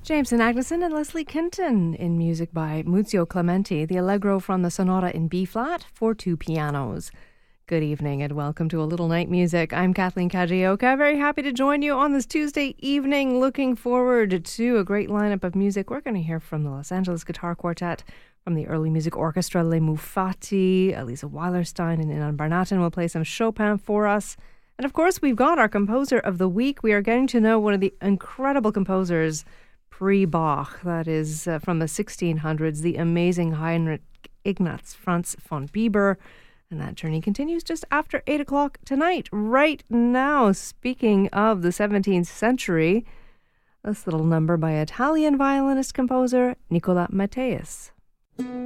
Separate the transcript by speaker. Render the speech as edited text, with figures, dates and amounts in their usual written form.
Speaker 1: Jameson Agneson and Leslie Kinton in music by Muzio Clementi, the Allegro from the Sonata in B-flat for two pianos. Good evening and welcome to A Little Night Music. I'm Kathleen Kajioka, very happy to join you on this Tuesday evening. Looking forward to a great lineup of music. We're going to hear from the Los Angeles Guitar Quartet, from the Early Music Orchestra, Les Mufati, Elisa Weilerstein and Inan Barnatin will play some Chopin for us. And of course, we've got our composer of the week. We are getting to know one of the incredible composers pre-Bach, that is from the 1600s, the amazing Heinrich Ignaz Franz von Bieber. And that journey continues just after 8 o'clock tonight. Right now, speaking of the 17th century, this little number by Italian violinist-composer Nicola Matteis.